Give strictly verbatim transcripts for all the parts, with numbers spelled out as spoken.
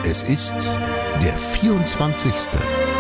Es ist der vierundzwanzigste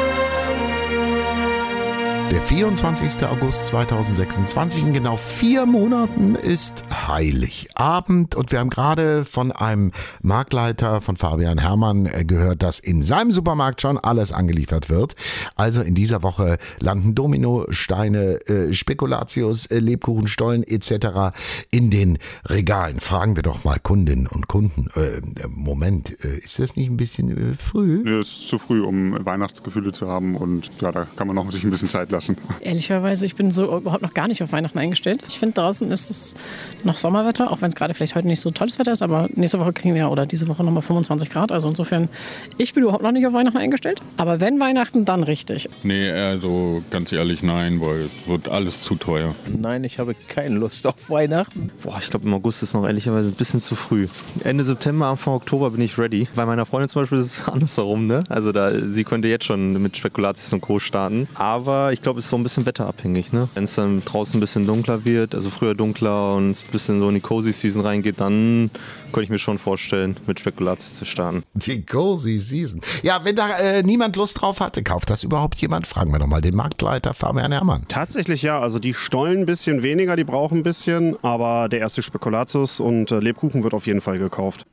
Der vierundzwanzigste August zweitausendsechsundzwanzig. In genau vier Monaten ist Heiligabend und wir haben gerade von einem Marktleiter von Fabian Herrmann gehört, dass in seinem Supermarkt schon alles angeliefert wird. Also in dieser Woche landen Dominosteine, äh, Spekulatius, äh, Lebkuchenstollen et cetera in den Regalen. Fragen wir doch mal Kundinnen und Kunden. Äh, Moment, äh, ist das nicht ein bisschen äh, früh? Ja, es ist zu früh, um Weihnachtsgefühle zu haben und ja, da kann man noch sich ein bisschen Zeit lassen. Ehrlicherweise, ich bin so überhaupt noch gar nicht auf Weihnachten eingestellt. Ich finde, draußen ist es noch Sommerwetter, auch wenn es gerade vielleicht heute nicht so tolles Wetter ist, aber nächste Woche kriegen wir oder diese Woche nochmal fünfundzwanzig Grad. Also insofern, ich bin überhaupt noch nicht auf Weihnachten eingestellt. Aber wenn Weihnachten, dann richtig. Nee, also ganz ehrlich, nein, weil es wird alles zu teuer. Nein, ich habe keine Lust auf Weihnachten. Boah, ich glaube, im August ist noch ehrlicherweise ein bisschen zu früh. Ende September, Anfang Oktober bin ich ready. Bei meiner Freundin zum Beispiel ist es andersherum, ne? Also da, sie könnte jetzt schon mit Spekulatius und Co. starten. Aber ich glaube, es ist so ein bisschen wetterabhängig, ne? Wenn es dann draußen ein bisschen dunkler wird, also früher dunkler und es ein bisschen so in die Cozy Season reingeht, dann könnte ich mir schon vorstellen, mit Spekulatius zu starten. Die Cozy Season. Ja, wenn da äh, niemand Lust drauf hatte, kauft das überhaupt jemand? Fragen wir doch mal den Marktleiter Fabian Herrmann. Tatsächlich ja, also die Stollen ein bisschen weniger, die brauchen ein bisschen, aber der erste Spekulatius und äh, Lebkuchen wird auf jeden Fall gekauft.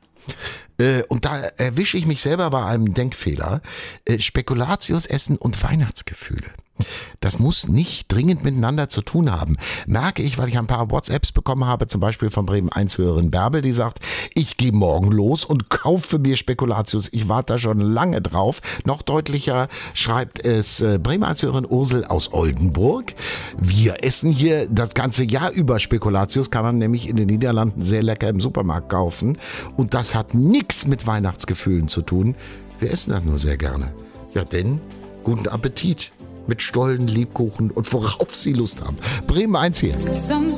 Äh, und da erwische ich mich selber bei einem Denkfehler. Äh, Spekulatius essen und Weihnachtsgefühle. Das muss nicht dringend miteinander zu tun haben. Merke ich, weil ich ein paar WhatsApps bekommen habe, zum Beispiel von Bremen eins Hörerin Bärbel, die sagt, ich gehe morgen los und kaufe mir Spekulatius. Ich warte da schon lange drauf. Noch deutlicher schreibt es äh, Bremen eins Hörerin Ursel aus Oldenburg. Wir essen hier das ganze Jahr über Spekulatius, kann man nämlich in den Niederlanden sehr lecker im Supermarkt kaufen. Und das hat nichts mit Weihnachtsgefühlen zu tun. Wir essen das nur sehr gerne. Ja, denn guten Appetit. Mit Stollen, Lebkuchen und worauf Sie Lust haben. Bremen eins hier.